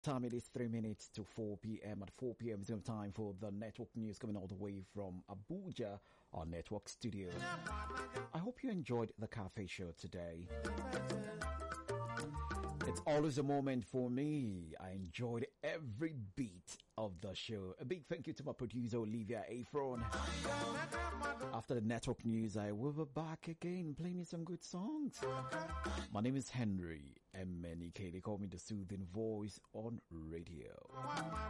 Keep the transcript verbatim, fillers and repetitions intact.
Time it is three minutes to four p.m. At four p.m. it's time for the network news coming all the way from Abuja, our network studio. I hope you enjoyed the cafe show today. It's always a moment for me. I enjoyed every beat of the show. A big thank you to my producer Olivia Afron. After the network news, I will be back again playing you some good songs. My name is Henry M N E K. They call me the soothing voice on radio.